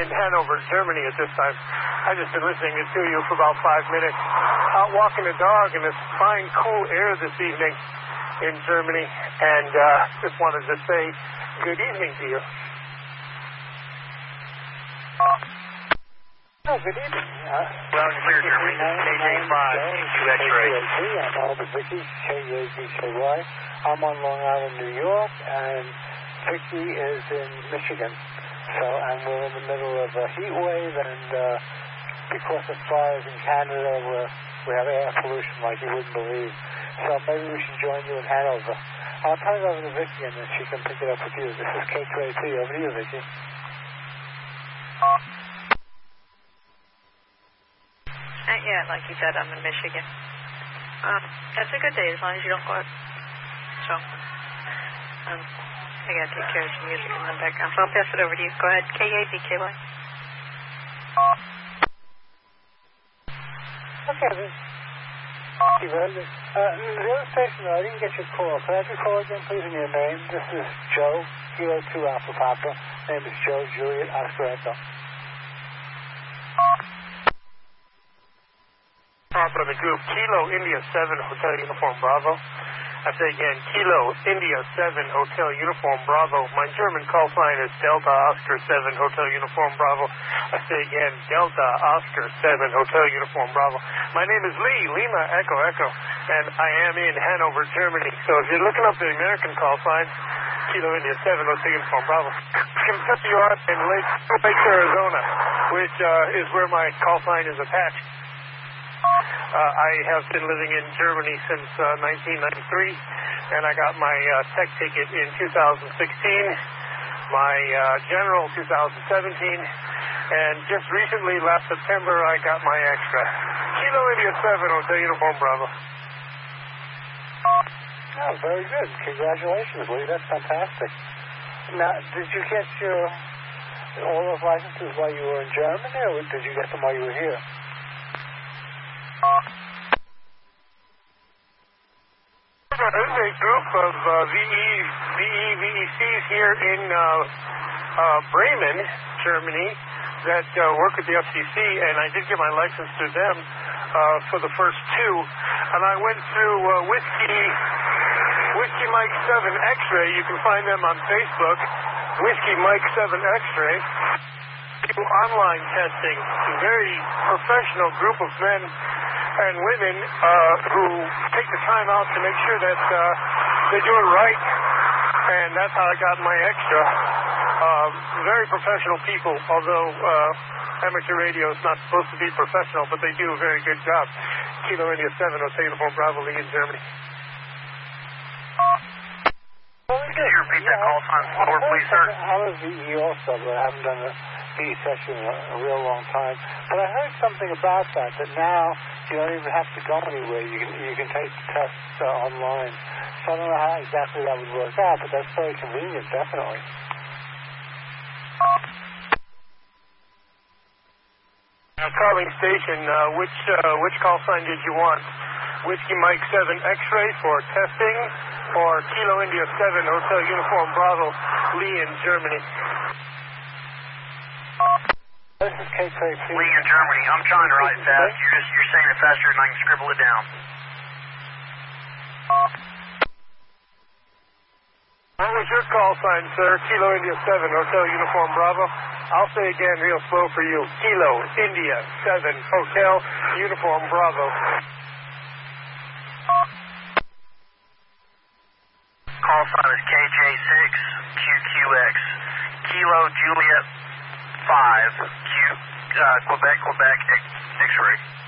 in Hanover, Germany at this time. I've just been listening to you for about 5 minutes. Out walking the dog in this fine, cool air this evening in Germany, and just wanted to say good evening to you. Oh, good evening. Well, clear Germany. KJ5, X-ray. I'm Albert Vicky, KABKY. I'm on Long Island, New York, and Vicky is in Michigan. And we're in the middle of a heat wave, and because of fires in Canada, we have air pollution like you wouldn't believe. So maybe we should join you in Hanover. I'll turn it over to Vicky, and then she can pick it up with you. This is K2AP. Over to you, Vicky. Yeah, like you said, I'm in Michigan. That's a good day as long as you don't go out. So, I gotta take care of some music in the background. So I'll pass it over to you. Go ahead. KABKY. Okay. Thank you very much. The other station, I didn't get your call. Could I have your call again, please, in your name? This is Joe, Kilo 2 Alpha Papa. Name is Joe Juliet Oscar Echo. Papa of the group, Kilo India 7 Hotel Uniform Bravo. I say again, Kilo India 7 Hotel Uniform Bravo. My German call sign is Delta Oscar 7 Hotel Uniform Bravo. I say again, Delta Oscar 7 Hotel Uniform Bravo. My name is Lee, Lima Echo Echo, and I am in Hanover, Germany. So if you're looking up the American call sign, Kilo India 7 Hotel Uniform Bravo, I can set you on in Lake Arizona, which is where my call sign is attached. I have been living in Germany since 1993, and I got my tech ticket in 2016, my general 2017, and just recently, last September, I got my extra. Kilo India 7 Hotel Uniform Bravo. Oh, very good. Congratulations, Lee. That's fantastic. Now, did you get all those licenses while you were in Germany, or did you get them while you were here? There's a group of VECs here in Bremen, Germany, that work at the FCC, and I did get my license through them for the first two. And I went through Whiskey Mike 7 X-ray. You can find them on Facebook. Whiskey Mike 7 X-ray. Do online testing. A very professional group of men and women who take the time out to make sure that they do it right, and that's how I got my extra. Very professional people, although amateur radio is not supposed to be professional, but they do a very good job. Kilo India 7 Hotel Uniform Bravo Lee in Germany. Could you repeat that call sign slower, please, sir? I was VE also, but I haven't done a VE session in a real long time. But I heard something about that now you don't even have to go anywhere. You can take the tests online. So I don't know how exactly that would work out, but that's very convenient, definitely. Calling station, which call sign did you want? Whiskey Mike 7 X-ray for testing, or Kilo India 7 Hotel Uniform Bravo Lee in Germany? This is K2AP. Lee in Germany. I'm trying to write fast. You're saying it faster than I can scribble it down. What was your call sign, sir? Kilo India 7 Hotel Uniform Bravo. I'll say again real slow for you. Kilo India 7 Hotel Uniform Bravo. Call sign is KJ6QQX. Kilo Juliet 5 Quebec X-ray.